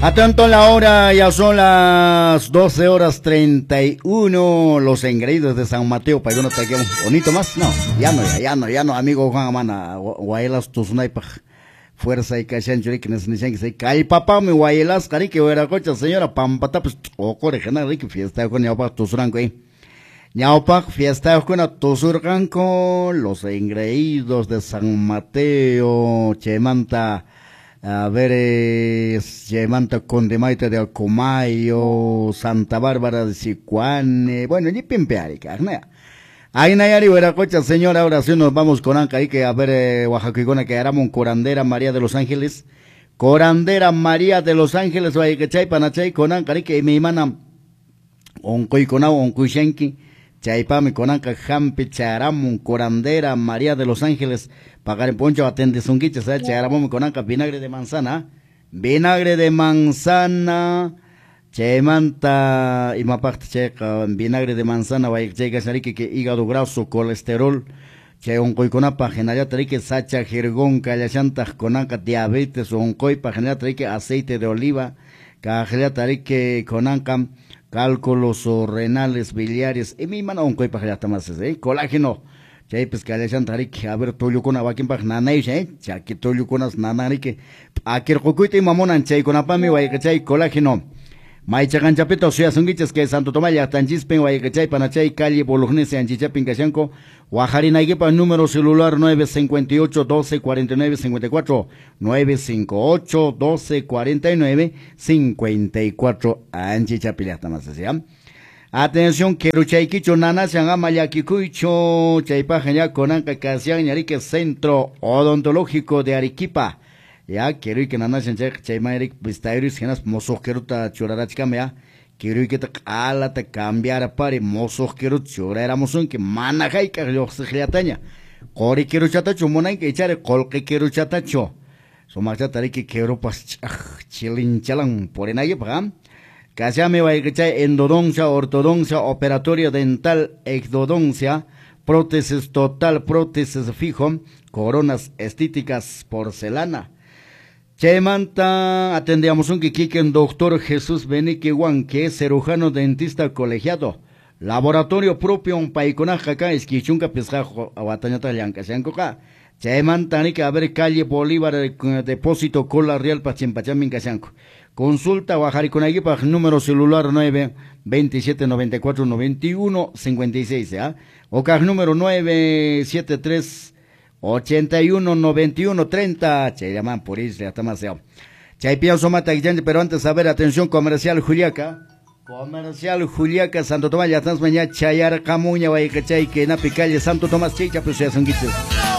Atento la hora, ya son las 12 horas 31, los engreídos de San Mateo, para que no te quede bonito más, no, ya no, amigo Juan Amana, guayelas tus naipaj, fuerza y cachan churi que necesitan que se cae papá, mi guayelas, cari que hubiera cocha, señora, pampata, pues, o corejana, que fiesta con ñaupa tus rango, ñaupa, fiesta con a tus rango, los engreídos de San Mateo, chemanta, a ver, Yemanta Condemaita de Alcomayo, Santa Bárbara de Sicuane, bueno, ni pimpeari, carnea. Ahí Nayari, Veracocha, señora, ahora sí nos vamos con Anca, ahí que a ver, Oaxaca, que haramos Corandera María de los Ángeles, Corandera María de los Ángeles, vaya que chay, panachay, con Anca, ahí que mi mana, oncoy conao, oncuishenki, chaypami con Anca, Jampi, Charamon, Corandera María de los Ángeles, pagar en poncho atende zunguiches, charamón con Anca, vinagre de manzana, chemanta, y mapacta checa, vinagre de manzana, vaya checa, que hígado graso, colesterol, che oncoy con apa, general tarique, sacha, jergón, calachantas con Anca, diabetes, oncoy, pa general tarique, aceite de oliva, general tarique con Anca, cálculos renales, biliares, y mi mano oncoy pa general tamas, colágeno, chay pues que alechan tarik a ver toyo con abaquín pa nanay chaki toyo con as nanari que akir cocuite mamonan chay con apami vaya que chay colágeno may chagan chapito o sea sungiches que Santo Tomás ya tanchispen vaya que chay panachay calle Bolognese anchichapin cachanco Guajarina Igepa número celular 958 12 49 54 958 12 49 54 anchichapilla hasta más decía. Atención, Queruchaiquicho, Nana, Mayaquicuicho, Chaipajaña, Conanca, Casian, Yarique, Centro Odontológico de Arequipa. Ya, quiero que Nana, Chaimarik, Vistairis, Genas, Mosoqueruta, Chorarachcamea, quiero que te ala te cambiara para Mosoquerut, Choráramos un que Manajaica, Loxiliataña. Cori quiero chatacho, Monan, que echare, Colque quiero chatacho. Somachatari que quiero pas, Chilinchalan, por en ahí, ¿para? Casame Baigachay, endodoncia, ortodoncia, operatoria dental, exodoncia, prótesis total, prótesis fijo, coronas estéticas, porcelana. Chemanta, atendíamos un quiquiquen doctor Jesús Benique Juan, que es cirujano dentista colegiado. Laboratorio propio, un paiconaja acá, esquichunca pescajo, aguatañata llanca, seancoca. Chemanta, ni que a ver calle Bolívar, depósito Cola Real, Pachimpachamin, Casanco. Consulta Guajariconaguipa, número celular 9 27 94 91 56, ¿ah? OCAG número 973 81 91 30, che llaman por isla, hasta más sea. Chay pienso mata pero antes a ver, atención, comercial Juliaca. Comercial Juliaca, Santo Tomás, ya estás mañana, Chayar Camuña, Guayacachay, que na picalle Santo Tomás, Chicha, pues ya son guiches.